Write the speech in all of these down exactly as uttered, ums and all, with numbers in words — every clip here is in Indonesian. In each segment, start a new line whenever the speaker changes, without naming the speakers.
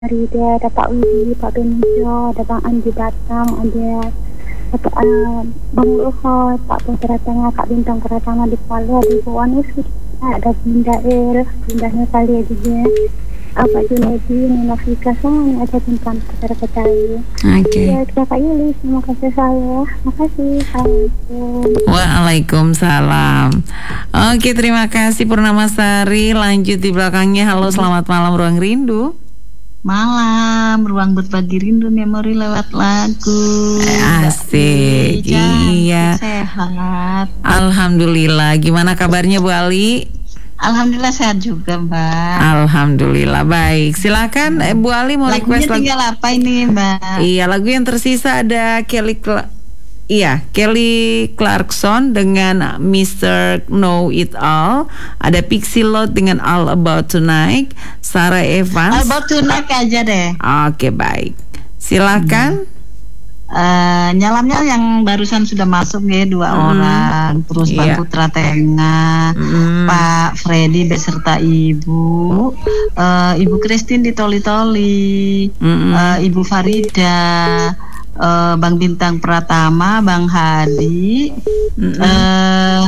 Rida, ada Pak Widi, Pak Benijo, ada Bang Andi Batam, ada Pak uh, Bang Luhut, Pak Putra Tengah, Kak Bintang Pratama di Palu, ada Ibu Wanusi, ada Bunda El, Bunda Natalia juga, uh, Pak Junedi, Nina Fika, semua ada tentang peserta-peserta.
Oke.
Ya, kita Kak Yuli, terima kasih saya. Terima kasih. Assalamualaikum.
Waalaikumsalam. Oke, terima kasih Purnamasari. Lanjut di belakangnya. Halo, selamat malam Ruang Rindu.
Malam, ruang berbagi rindu memori lewat lagu.
Asik, iya.
Sehat.
Alhamdulillah. Gimana kabarnya Bu Ali?
Alhamdulillah sehat juga Mbak.
Alhamdulillah baik. Silakan eh, Bu Ali mau
Lagunya
request lagu.
Tinggal apa ini Mbak?
Iya, lagu yang tersisa ada Kelly Cla- Iya, Kelly Clarkson dengan mister Know It All, ada Pixie Lott dengan All About Tonight, Sarah Evans.
All About Tonight aja deh.
Oke, baik. Silakan.
Hmm. Uh, nyalamnya yang barusan sudah masuk ya dua hmm. orang, terus Bang
Iya.
Putra Tengah, hmm. Pak Freddy beserta Ibu, uh, Ibu Christine di Toli Toli, hmm. uh, Ibu Farida. Uh, Bang Bintang Pratama, Bang Hadi, mm-hmm. uh,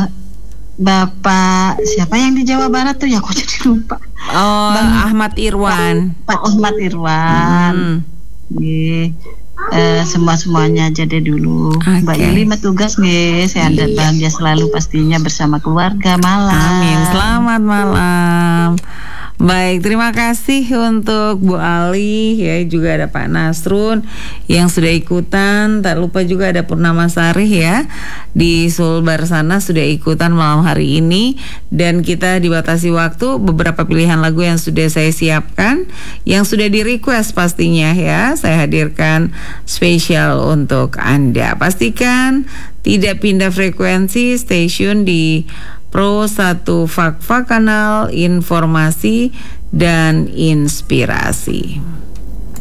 Bapak siapa yang di Jawa Barat tuh ya, aku jadi lupa.
Oh, Bang Ahmad Irwan.
Pak, Pak Ahmad Irwan. Mm. Yeah. Uh, semua semuanya aja deh dulu. Okay. Mbak Yuli tugas nih, sehat dan bahagia selalu pastinya bersama keluarga. Malam.
Amin. Selamat malam. Baik, terima kasih untuk Bu Ali, ya juga ada Pak Nasrun yang sudah ikutan. Tak lupa juga ada Purnamasari ya di Sulbar sana sudah ikutan malam hari ini, dan kita dibatasi waktu. Beberapa pilihan lagu yang sudah saya siapkan, yang sudah di request pastinya ya, saya hadirkan spesial untuk Anda. Pastikan tidak pindah frekuensi, stasiun di Pro satu Fakfa, kanal informasi dan inspirasi.